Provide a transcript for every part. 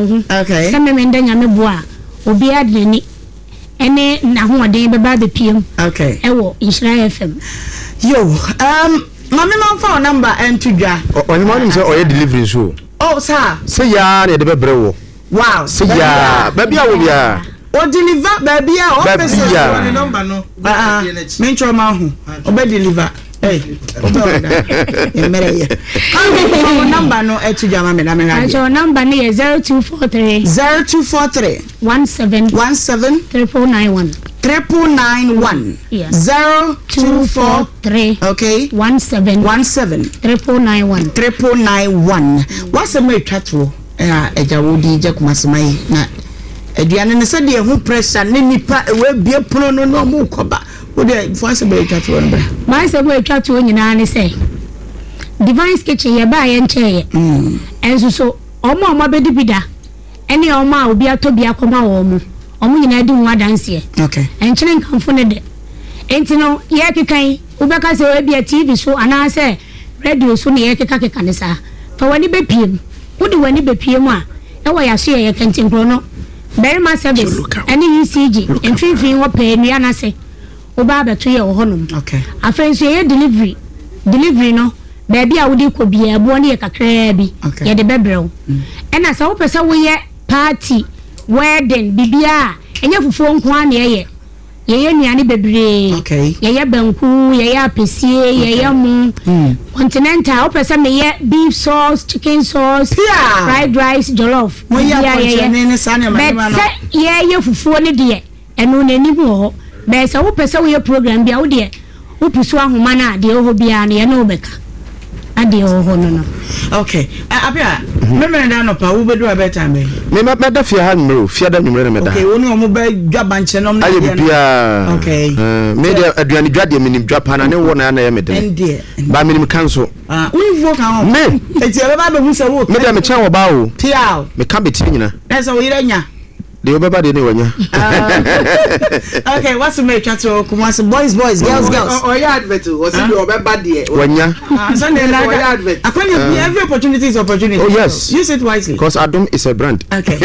hu okay se me menda nyame bo a obi adeni ene na ho oden be ba be piem okay ewo Inshira FM yo mama man phone number and to dwa only morning say oye delivery so oh sir say ya na de be brewo wow say ya baby a wo bia o deliver baby a office the number no me ncho ma hu obe deliver hey emere number no etija ma me na me na your number no 0243 17 3991 yes 0243 okay 17 3991 what's the me twatwo eja wodi je kumasemai na aduane ne se de hu pressure ne nipa we bie pono no mo koba wodi fanse be twatwo no bra ma se be twatwo nyina ne se Divine Kitchen ye ba ye nche enso so omo be dibida ene omo a obi atobi akoma wo mo omo nyina di hu adanse okay enchene nkamfo ne de entino ye kekan ubeka se we bia TV so ana se radio so ne ye keka ne sa fa wani be piem wodi wani be piem a e wo ya so ye kantin kro no very much service any ECG enfifin wo pe nua na se oba beto ye wo honum okay afenso ye delivery no baby a wodi ko bia ebo ne ye kakra bi ye de bebrew ena sa wo pese wo ye party wedding bibia enye fufuo nko an ye nuane bebre okay ye banku ye apesie ye mu continental wo pese me ye beef sauce chicken sauce fried rice jollof mo ya continental ne sane ma no ye fufuo ne de eno nani ho be se wo pese wo ye program bia wo de wo pusu ahoma na de ho bia ne ye no beka ade ho no okay apia me da no pa wo bedu abeta me da fia ha numero fia da numero me da okay woni omo ba dwa nche no aye bia okay me de aduane dwa de minim dwa pa na ne wo na ya me de ba minim kanso we vote kan me eti e ba hu se wo me de me chen wo ba wo pia me ka beti nyina na so wo yiranya de obeba de ne wanya okay what's the make chat to Kumasi boys girls oh yeah advert o se obeba de wanya Sunday like advert every opportunity is opportunity oh yes use it wisely because Adom is a brand okay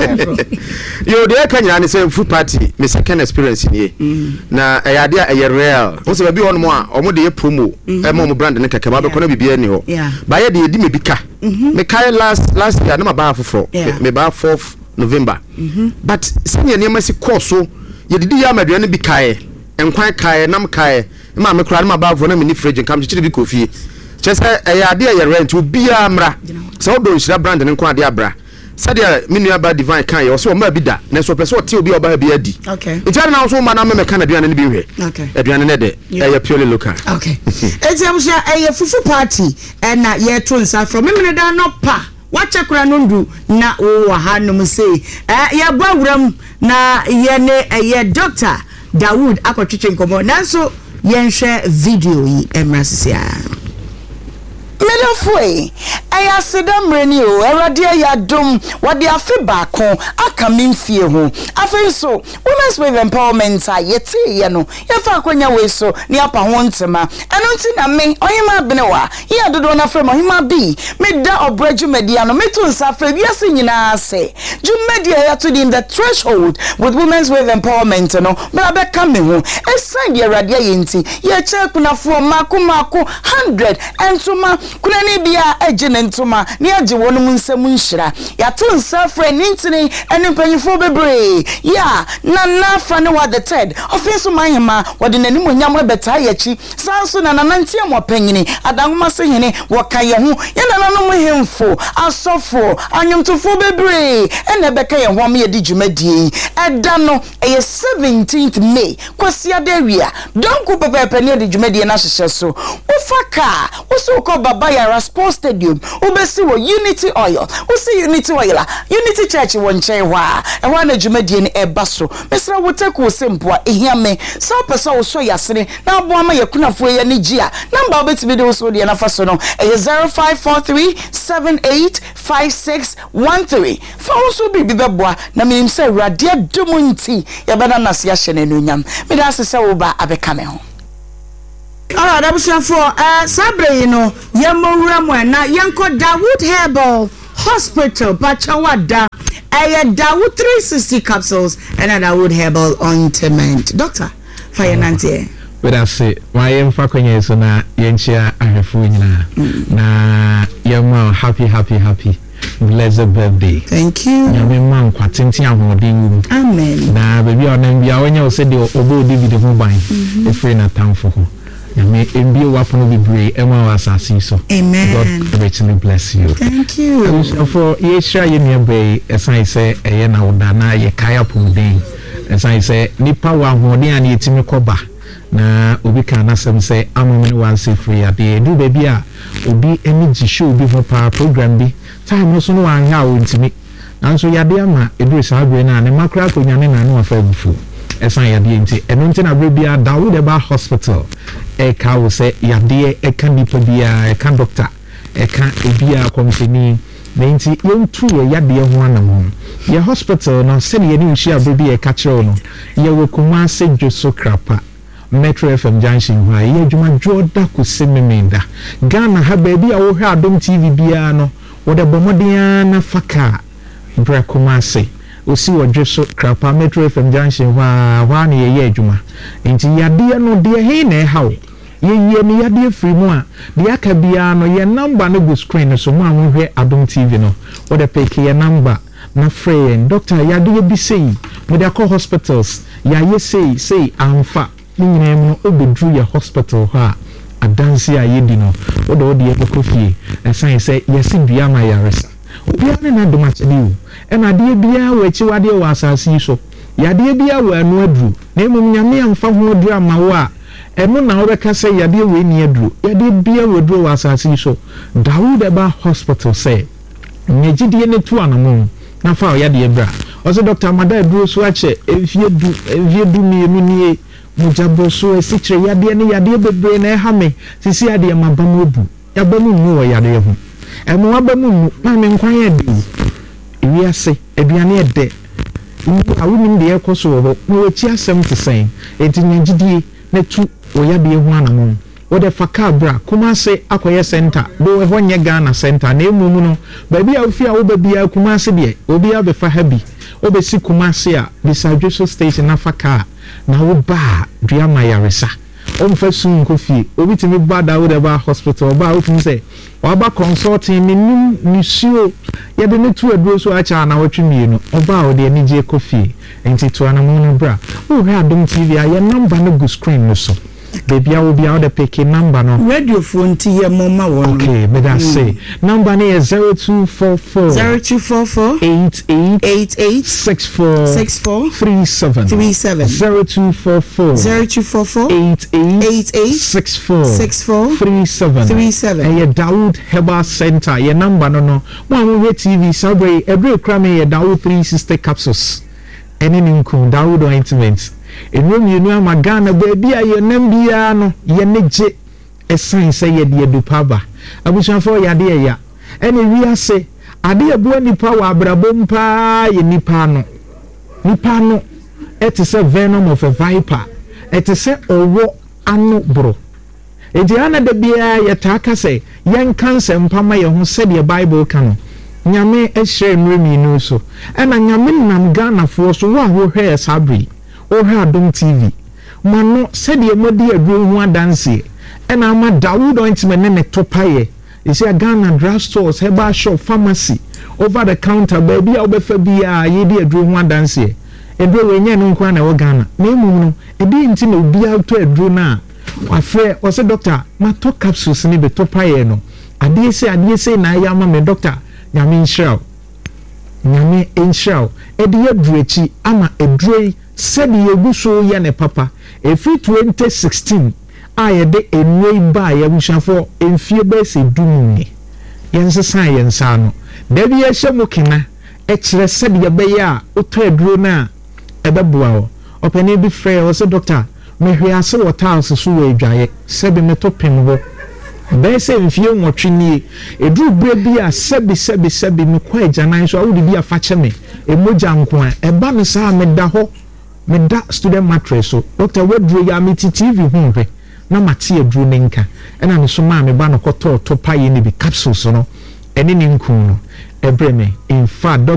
yo de kan nyina ne say food party me second experience ni na ya de a real o se ba bi won mo a omo de promo e mo brand ne keke ba be kono bibia ni ho ba ye de di me bika me kai last year na ma ba afoforo me ba 4th November but senior name si course so ye didi ya maduane bi kae enkwan kae nam kae ma me kura na ma ba vo na me ni fridge kam chiri bi kofi chese ya ade ya rent obi amra so odo Inshira brand ne nkwan ade abra sadia me nua ba divine kan ye so ma bi da na so pese ote obi oba bi adi okay ntari na so ma na me kan aduane ne bi hwe okay aduane ne de ya purely local okay etiam sha fufu party na ye to nsa from me da no pa wacha kura nundu na o hanum say ya bawuram na ye ne ye Dr. Dawood akotwetwe nkomo nanso ye nhwe video yi emrasisia Medafoi aya sedamreni o erade ya dum wode afi baako aka memfie ho afenso women's wave empowerment yete ye no ye fa akonya we so ne apa ho ntema eno nti na me ohima benewa ye dodo na frem ohima bi me da obraju media no metu nsa fra biase nyina ase jumedia ya to in the threshold with women's wave empowerment no me abeka me ho esan de erade ye nti ye che kunafo mako 100 entuma kuna ni bia ejene ntoma ni age wonum nsem nhira ya to nsa fra nintini ene mpanyifo bebre ya na fra ne wa the third ofenso manhema wode nanim onyam ebeta yachi sanso na nanantie mo panyini adanwoma se hene woka ye ho ye nananom hemfo asofo anyomtofo bebre ene beka ye ho me yedi djumadie eda no eye 17th May kwasia dawia donku pepepe ne yedi djumadie na hyehye so ufaka uso ko baba ya Sports Stadium ubesi wo Unity Oil usi Unity Oil Unity Church wonche hwa ehwa na djumadie ne eba so mesra wotaku sempoa ehiame so pesa wo so yasene na aboama yakunafo ya ne gia number obetimi de so de na faso no 0543785613 fa so bibi beboa na menim se awrade adomunti yabana nase ahye na enunyam me da asese wo ba abeka me ho alright abusia for sabre no yemowura mo na yenko Dawood Herbal Hospital Bachawada Dawood 360 capsules and Dawood herbal ointment. Doctor, Fayanante. But I say, why am Fakonya so na yenchia ahefuina na yama happy. Blessed birthday. Thank you. Nyame man kwatinti ahodin. Amen. Na baby onan bia wonya wo se de obo David ho ban. Efre na tamfo ho. Nyame embi wapono bibre ema wasasi so. Amen. God richly bless you. Thank you. So for yesha ye nuabe esan say eye na woda na ye kaya pomden. Esan say nipa wa hodin ani etimi koba. Na obi kan asem say amamene wan say free ade do baby a obi eni gisho obi ho pa program bi time so no wan ha wontimi nanso yade ama edu sa abre na ne makra ko nyane na no afa bufu esan yade enti eno nti na abre bia Dawood Eba Hospital e ka wo say yade e kan nipa bia e kan doctor e kan ebia komseni na nti yentu ye yade ho anam ye hospital no se ne ye ni hia abre bia e ka kire no ye wo kuma se Joso Krapa Metro FM Junction wa ye adwuma joda ko sememenda Ghana ha baby a wo hwe Adom TV bia no wo de bomoden na faka brakomase osi wo Joso Krapa Metro FM Junction wa na ye adwuma enti yade no de he na hawo ye ni yade free mu a de aka bia no ye number no go screen so mu a wo hwe Adom TV no wo de pick ye number na friend doctor yade bi sei me de call hospitals ya ye sei amfa nyina mu obedru ya hospital ha adansi ayedi no odo de ekofie esan say yesi bia ma yaresa obia ne na domachedi o ena de bia wa chi wade wa asasi so yade bia wa anu adru na emum nyame amfa ho adru ama wo a eno na obeka say yade we ni adru yade bia wa adru wa asasi so Dawood Eba Hospital say nyegidie ne tu anamo na fa yade bra o say doctor mada adru so ache evie du mi nie mujabo so esichire yade ne yade bebre na ha me sisi ade mabamu obu yabamu nu o yade ho emo abamu nu na me nkwan yade ewi ase aduane ede awunim de ekoso ho na wachi asem te sen etinyagidie na tu o yade ho anamo wo de faka bra kuma se akoye center do ho nye Ghana center na emu no ba bia ofi a wo ba bia kuma se de obi a be fa habi obesi kuma se a Joso station na faka na wo ba dua mayaresa omfa sun kofi obi timi ba Dawood Eba Hospital ba ofun se wa ba consulting minim nisio ye de ne tu aduro so acha na wotwe no oba o de anije kofi enti to anamu no bra o he Adom TV a ye number no go screen no so baby I will be out the picking number no radio phone to your mama one. Okay, but I say number is 0244 88 64 37 0244 88 64 37 and your Dawood Eba Center your number no one we TV sabre every crime your Dawood 360 capsules any ninku Dawood ointment enum yenu amagana baby aye nambia no ye neje esan say ye de dupaba abusanfo ya de ya ene wi ase ade ebu nipa wa abrabom pa ye nipa no etise venom of a viper etise owo anu bro ejiana de bia ye taka say yen cancer mpama ye ho se de Bible kan nyame ehre mremi no so ena nyame nam Ghana fo so wa ho hwe sabri o ha Adom TV mano said ye modi adru ho adanse ena ama Dawood ointment ne topaye you see Ghana drugstores herbal shop pharmacy over the counter baby a obefa bia ye di adru ho adanse edru we nya no nkwa na wo Ghana na emu no edi nti na obi auto adru na afre o se doctor ma to capsules ni be topaye no ade se na ya ma me doctor nyame nshraw edi adru echi ama edru said ye guso ye ne papa efi 2016 ayede enwei ba ye bushafo enfie ba se dumuni yensesan yensa no da bi ye hyemu kena e kire said ye be ya oto aduro na ebeboa o opene bi frɛ o se doctor me hwe ase water house so we adwaye sebi me to pem ho be se enfie nwotwe nie eduru bre bi a sebi me kwa agyanan so awudi bi afa kyeme emoja nko a eba me sa me da ho me da student mattress so doctor wedru ya me TV hunhwe na mate adru ne nka ena me so ma me ba no koto to paye ne bi capsules no ene ne nku no ebre me in fact doctor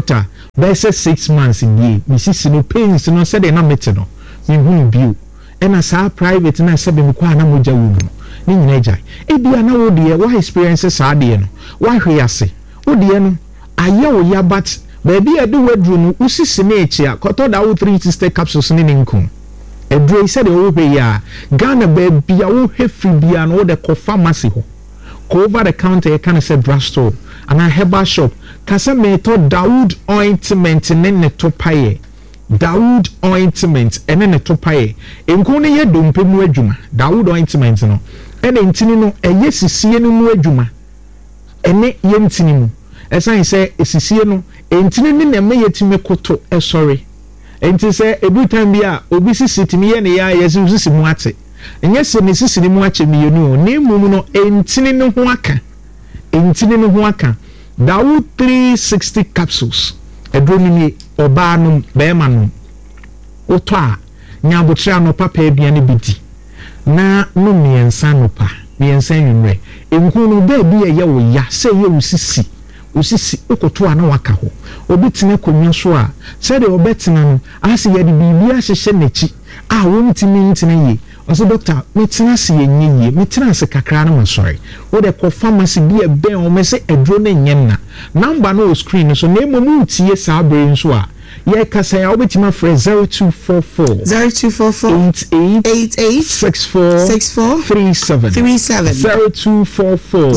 bɛsɛ 6 months nie misisi no pains no sɛ de na mete no mehu bio ɛna saa private na sɛ be me kwa na mogya wo mu ne nyina agya ebia na wo de wa experience saa de no wa hwe ase wo de no ayɛ wo ya but baabi a de wadru no usisi na echi a kɔtɔ da wo 360 capsules ne nko edru sɛ de wo hwe ya Ghana baabi a wo hwe free bia no wo de kɔ pharmacy ho kɔ over the counter kind of say drugstore and a herbal shop kasa me to Dawood ointment ne ne to paye Dawood ointment ene ne to paye enko ne ye dompe mu adwuma Dawood ointment no ene ntini no eye sisie no mu adwuma ene ye ntini mu esan se sisie no ntini ne na me yetime koto sorry enti se every time bia obi sisitimi ye ne ya yesi sisi mu ate enye se ne sisi mu ache miyenu ne mu no ntini ne ho aka ntini ne ho aka Dawood 360 capsules edronini oba no bema no oto a nyabotra no papa ebia ne bidi na no miensa no pa miensa nwumre enku no ba bia ye wo ya se ye usisi okoto a na waka ho obi tene konwa so a se de obetena no ase ye de bibia hyehye nachi a wonntimi ntene ye oso doctor metena se yenye metena se kakra na masori wo de ko pharmacy bia ben o me se edro na nyenna number no screen so na emu tie sa brain so a ye kasa ya obetima for 0244 88 64 37 0244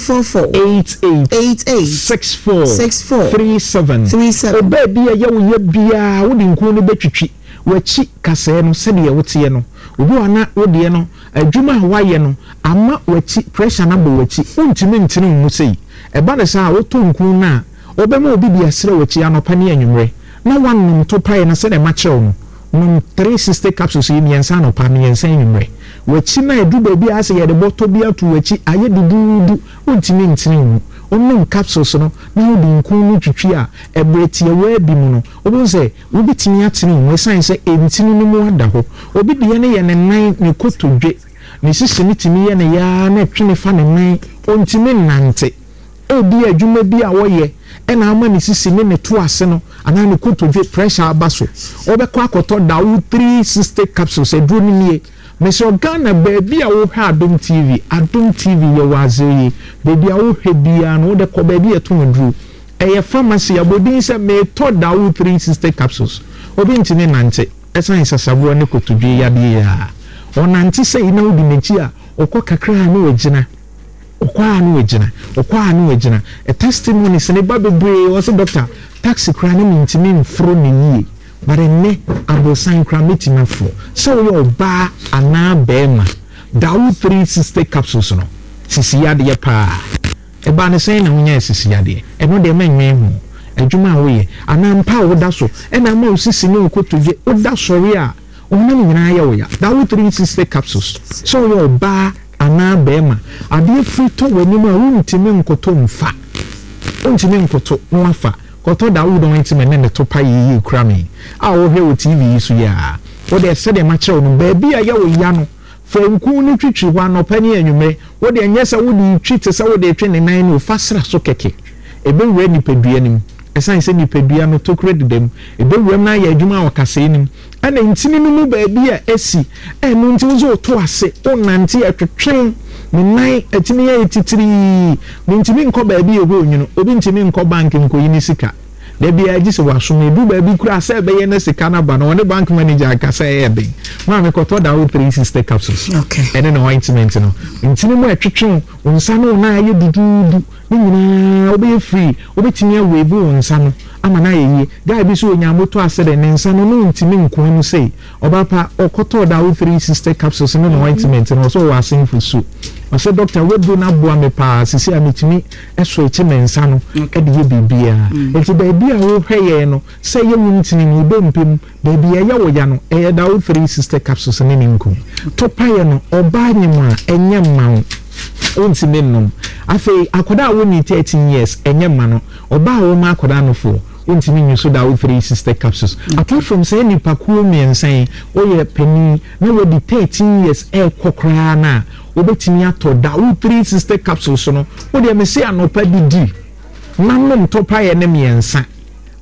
88 64 37 baby ya wo ye bia wo de nko no betwitwi wachi kasa no se de ye wote no obi wana wode no adwuma hawaye no ama wachi pressure na bo wachi untimi ntini mu sei eba de sa woto nku na obema obi bia sere wachi anopa ne anwumre na wanum to pae na se de machew no num 360 capsules yi miensa no pa miensa anwumre wachi na edu ba bia ase ye de boto bia to wachi aye dududu untimi ntini mu onum capsules no na odi nku no twitwi a ebretie wa bi mu no obi se obi timi atini mu esan se entini no mu ada ho obi de ne ye ne nan ne kotodwe ne sisi ne timi ye ne ya na twene fa ne nan ontimi nante odi adwuma bi a woye ena ama ne sisi ne to ase no ana ne kotodwe pressure abaso obekọ akoto Dawood 360 capsules edru ni nie Mr. Ghana baby a wo hwa Adom TV ye waze baby a wo hwe bia no de ko baby eto ndru eye pharmacy abodin se me to Dawood 360 capsules obi ntine nante esan sasabro ne kotodwe yade ya onante se ina odi mechi a okọ kakra na wagina okwa anu wagina a testimony se ne ba bebre o se doctor taxi kra ne ntimi mfro ne yie bare ne abosan kra metima fro so yo ba ana bema Dawood 360 capsules no sisi yade pa e ba ne sen na hunya sisi yade e no de menwe hu adwuma woye ana mpa wo da so e na ma osisi ne okotuje wo da sori a ona nyina ya wo ya Dawood 360 capsules so yo ba ana bema ade frito wani ma untimi nkoto mfa untimi nkoto nwafa koto Dawood ointment ne to pa yi kura me a wo hwe o TV su ya wo de se de ma che no ba bi a ya wo ya no franku ni twitwi hwa no pani anwume wo de nyesa wo di twite se wo de twe ne nan no fasra so keke ebe wura ni pedua nim esan se ni pedua no to credit dem ebe wura na ya adwuma wa kase nim ana ntini no mu ba bi a esi eno nti wo zo to ase o nanti atwetwen ne nan atimi ya titiri ne ntimi nkọ ba bi ebe onwuno obi ntimi nkọ bank nko yi ni sika da bia agise waso me du ba bi kura se be ye na sika na ba no ne bank manager akasa ye be ma me koto Dawood 360 capsules okay ene no ointment no ntini mu atwetwen onsa no na ye dududu ni nyina obi free obi timi awebu onsa no ama na ye guy bi so onya moto asede ne nsa no no ntimi nko mu sei obapa okoto Dawood 360 capsules no ointment no so wa sinful so I said doctor we do na boa me pa sisi amitimi eso eche mensa no e de ye bibia enti baby a wo hweye no say ye wuntini ni bempem baby ya wo ya no e Dawood 360 capsules ne ninku to paye no oba nyima enye man ontimi nom afi akoda wo ni 13 years enye man no oba wo ma akoda no fo ontimi nyuso Dawood 360 capsules apart from say ni pakuo miensan oye peni na wo di 13 years e kokra na obetimi ato Dawood 360 capsules no wo de me say anopa didi nanom to paye ne miensa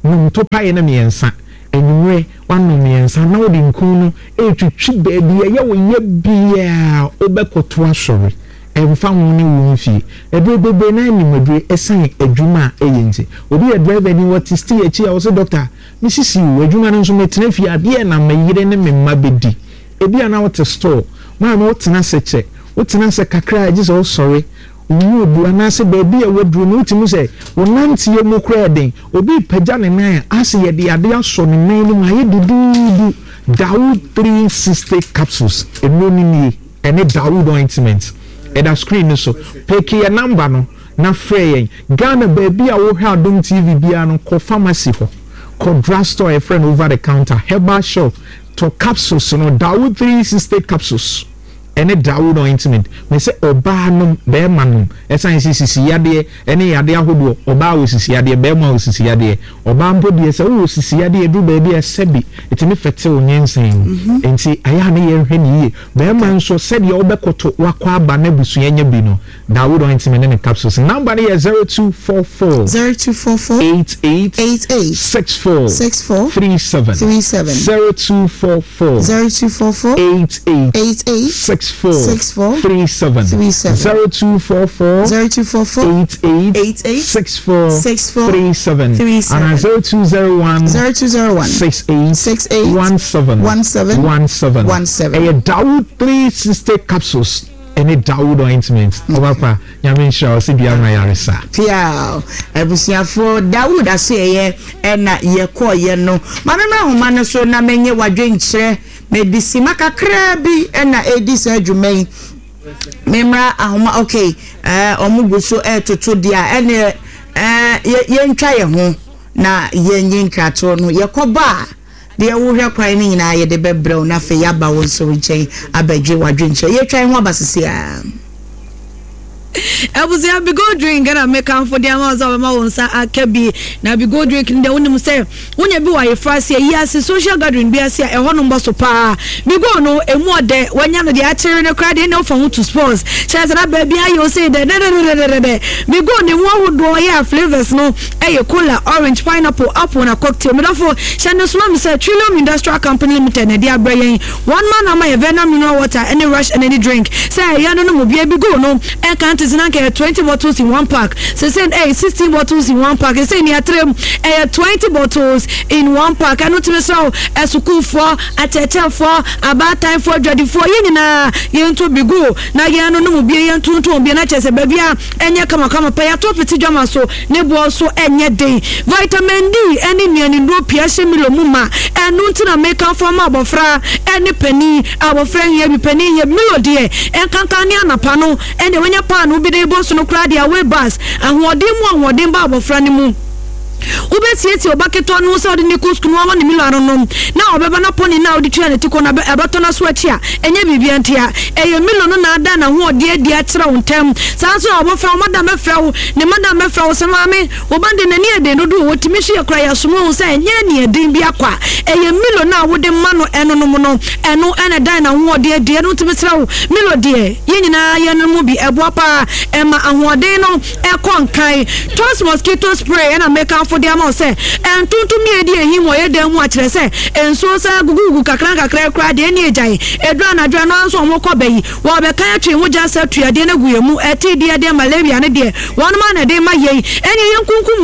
no to pae na miensa enwure wanu miensa na wodi nkun no etwitwi baabi ya wo ye bia obekoto asori emfa ho ne wo mfi ebebebe na animadure esan adwuma eyenti obi e driver ni what stay echi a wo say doctor misisi wo adwuma no so metena fi ade na mayire ne memma bedi ebi ana what store ma no tena seche wotena se kakra agi so sorry wo obu ana se baabi a waduru no timu se wonante ye mu kra den obi pagya ne nan ase ye de ade aso ne nan mu aye dudu Dawood 360 capsules enoni ni ene Dawood ointment eda screen so peke your number no na frey Ghana baby a wo hwa Adom TV bia no ko pharmacy ho ko drugstore a friend over the counter herbal shop to capsules no Dawood 360 capsules ene Dawood ointment me say oba no be manum esan sisi yade ene yade ahodo oba wo sisi yade be ma wo sisi yade oba mpo de se wo sisi yade du ba bi esebi etimi fete onyensen enti aya na ye hwe ni ye be ma nso se de obekoto wakwa aba na busu yenya bi no Dawood ointment ene capsules number na 0244 88 64 37 0244 88 64 37 0244 88 64 37 and 0201 68 17 a Dawood 360 capsules any Dawood ointment papa nyame nsha o bia na yaresa pia ebusiafo Dawood aseye na ye ko ye no manana homa no so na menye wadwenkyere medisima kakra bi na edis adwumai memra ahoma okay omugu so toto dia ene ye ntwa ye ho na ye nyinkrato no ye koba de wo hwe kwan ni nyina ye de bebrɛ na fe ya ba won so nkyɛn abadwe wadwenkyɛ ye twan ho abasese a Abuzia be go drink and make am for the amount of my own sa akabi na be go drink in the unim say unya bi wa ye frase yes social gathering bi ase e hono mbo so pa be go no emu ode wanya no de a chere no crowd no for to sports chance na ba bi ayo say de be go ne wo hodo ya flavors no e cola orange pineapple apple na cocktail me therefore channel so me say Trillium Industrial Company Limited na dia brayen one man am a venom mineral water any rush and any drink say ya no mo bi go no e can't 20 bottles in one pack. So say 16 bottles in one pack. Say near 20 bottles in one pack. I know to myself as school for a teacher for about time for dread for you na you to be go. Now you know be yan to be na chese baby and ya come pay a top jama so nebo so any day. Vitamin D any ni no piase milo muma and no to make up for my bofra any penny our friend here be penny here milo dear and can na pano and when you pan will be able to no crowd their way bus and what them babo friend mu ubetieti obaketo no so de ne kusku no ne milano no na obeba na poni na odi twa ne tiko na abato na so achi a enye bibia ntia eye milo no na ada na ho ode adi akira wontem sanso obofra o madam mefra wo ne madam mefra wo se maame obande na ni ede no do wotimi hye kra ya somo wo se enye ne eden bi akwa eye milo na wode ma no eno no mo no eno ene dan na ho ode adi no timi sra wo milo de yenyina ye no mu bi eboapa ema ahoden no ekonkan toss mosquito spray na make for the amount say and tuntu mi edi ehi mo ye dem wa kire say enso sa gugugu kakra kra de ni ejai edra na dra no anso mo kobayi wo be kan atwe wo ja sa tuade na guyemu eti de malaria ne de one man na de ma ye eni yenkunku